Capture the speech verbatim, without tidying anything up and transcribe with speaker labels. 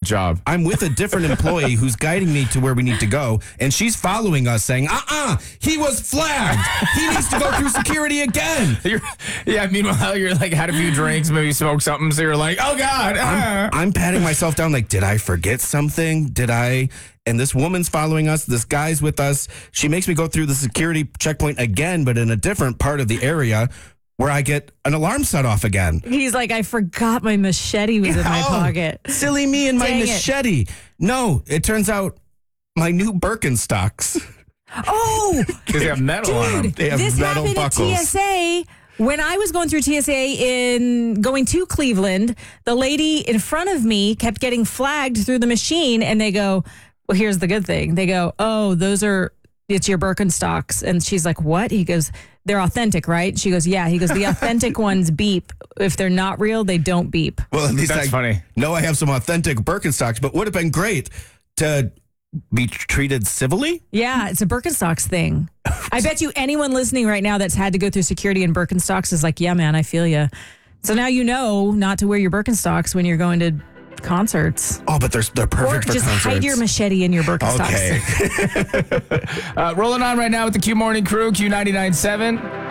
Speaker 1: job.
Speaker 2: I'm with a different employee who's guiding me to where we need to go, and she's following us saying, uh-uh, he was flagged. He needs to go through security again.
Speaker 1: You're, yeah, meanwhile, you're like, had a few drinks, maybe smoked something, so you're like, oh, God.
Speaker 2: I'm, I'm patting myself down like, did I forget something? Did I? And this woman's following us. This guy's with us. She makes me go through the security checkpoint again, but in a different part of the area where I get an alarm set off again.
Speaker 3: He's like, I forgot my machete was in my
Speaker 2: Oh,
Speaker 3: pocket.
Speaker 2: Silly me and my
Speaker 3: Dang it.
Speaker 2: machete. No, it turns out my new Birkenstocks.
Speaker 3: Oh,
Speaker 1: Because they have metal on them.
Speaker 3: dude,
Speaker 2: They have
Speaker 3: this
Speaker 2: metal
Speaker 3: happened
Speaker 2: buckles.
Speaker 3: at T S A. When I was going through T S A in going to Cleveland, the lady in front of me kept getting flagged through the machine, and they go, well, here's the good thing. They go, oh, those are, it's your Birkenstocks. And she's like, what? He goes, they're authentic, right? She goes, yeah. He goes, the authentic ones beep. If they're not real, they don't beep.
Speaker 2: Well, at least
Speaker 1: That's
Speaker 2: I
Speaker 1: funny.
Speaker 2: know I have some authentic Birkenstocks, but would have been great to be treated civilly.
Speaker 3: Yeah, it's a Birkenstocks thing. I bet you anyone listening right now that's had to go through security in Birkenstocks is like, yeah, man, I feel you. So now you know not to wear your Birkenstocks when you're going to concerts.
Speaker 2: Oh, but they're, they're
Speaker 3: Or
Speaker 2: perfect for
Speaker 3: just
Speaker 2: concerts.
Speaker 3: hide your machete in your Birkenstocks.
Speaker 2: Okay.
Speaker 1: Uh, rolling on right now with the Q Morning Crew, Q ninety-nine point seven.